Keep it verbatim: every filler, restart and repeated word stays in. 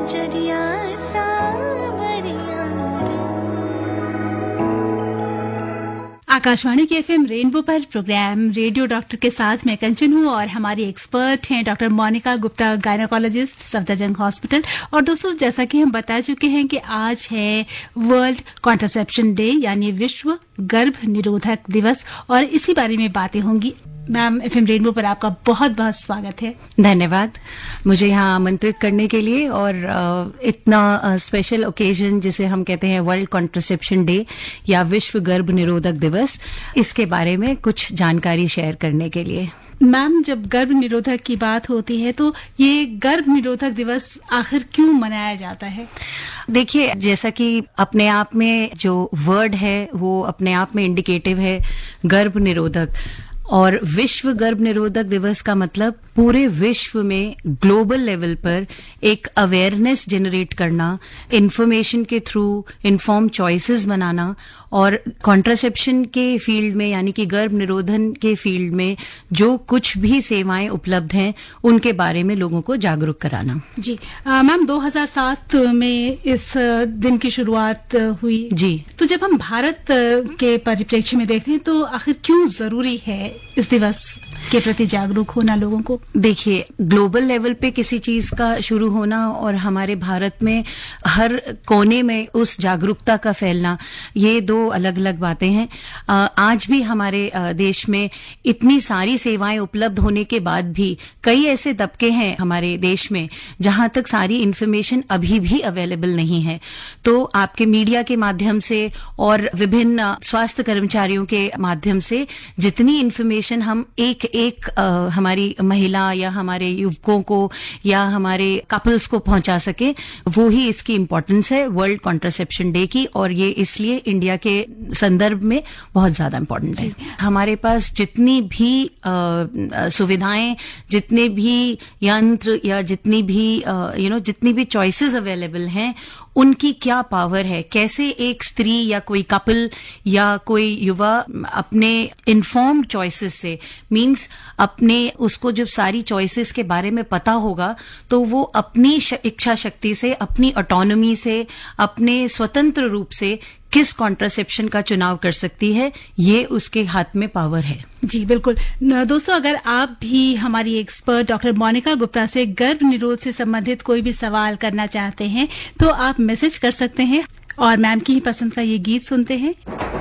गुजरिया सावरिया रे। आकाशवाणी के एफएम रेनबो पर प्रोग्राम रेडियो डॉक्टर के साथ मैं कंचन हूँ और हमारी एक्सपर्ट हैं doctor Monika Gupta, gynaecologist, Safdarjung hospital. और दोस्तों, जैसा कि हम बता चुके हैं कि आज है वर्ल्ड कॉन्ट्रासेप्शन डे यानी विश्व गर्भ निरोधक दिवस और इसी बारे में बातें होंगी। मैम, एफएम रेनबो पर आपका बहुत बहुत स्वागत है। धन्यवाद मुझे यहाँ आमंत्रित करने के लिए और इतना स्पेशल ओकेजन जिसे हम कहते हैं वर्ल्ड कॉन्ट्रासेप्शन डे या विश्व गर्भ निरोधक दिवस, इसके बारे में कुछ जानकारी शेयर करने के लिए। मैम, जब गर्भ निरोधक की बात होती है तो ये गर्भ निरोधक दिवस आखिर क्यों मनाया जाता है? देखिए, जैसा कि अपने आप में जो वर्ड है वो अपने आप में इंडिकेटिव है, गर्भ निरोधक। और विश्व गर्भ निरोधक दिवस का मतलब पूरे विश्व में ग्लोबल लेवल पर एक अवेयरनेस जनरेट करना, इंफॉर्मेशन के थ्रू इन्फॉर्म चॉइसेस बनाना और कॉन्ट्रासेप्शन के फील्ड में यानी कि गर्भ निरोधन के फील्ड में जो कुछ भी सेवाएं उपलब्ध हैं उनके बारे में लोगों को जागरूक कराना। जी मैम, दो हज़ार सात में इस दिन की शुरुआत हुई। जी, तो जब हम भारत के परिप्रेक्ष्य में देखते हैं तो आखिर क्यों जरूरी है इस दिवस के प्रति जागरूक होना लोगों को? देखिए, ग्लोबल लेवल पे किसी चीज का शुरू होना और हमारे भारत में हर कोने में उस जागरूकता का फैलना, ये दो अलग अलग बातें हैं। आज भी हमारे देश में इतनी सारी सेवाएं उपलब्ध होने के बाद भी कई ऐसे तबके हैं हमारे देश में जहां तक सारी इन्फॉर्मेशन अभी भी अवेलेबल नहीं है। तो आपके मीडिया के माध्यम से और विभिन्न स्वास्थ्य कर्मचारियों के माध्यम से जितनी इन्फॉर्मेशन हम एक एक आ, हमारी महिला या हमारे युवकों को या हमारे कपल्स को पहुंचा सके, वो ही इसकी इम्पोर्टेंस है वर्ल्ड कॉन्ट्रासेप्शन डे की। और ये इसलिए इंडिया के संदर्भ में बहुत ज्यादा इम्पोर्टेंट है। हमारे पास जितनी भी आ, सुविधाएं, जितने भी यंत्र या जितनी भी यू नो जितनी भी चॉइसेस अवेलेबल हैं, उनकी क्या पावर है, कैसे एक स्त्री या कोई कपल या कोई युवा अपने इन्फॉर्म्ड चॉइसेस से, मींस अपने उसको जब सारी चॉइसेस के बारे में पता होगा तो वो अपनी इच्छा शक्ति से, अपनी ऑटोनॉमी से, अपने स्वतंत्र रूप से किस कॉन्ट्रासेप्शन का चुनाव कर सकती है, ये उसके हाथ में पावर है। जी बिल्कुल। दोस्तों, अगर आप भी हमारी एक्सपर्ट डॉक्टर मोनिका गुप्ता से गर्भ निरोध से संबंधित कोई भी सवाल करना चाहते हैं तो आप मैसेज कर सकते हैं। और मैम की ही पसंद का ये गीत सुनते हैं।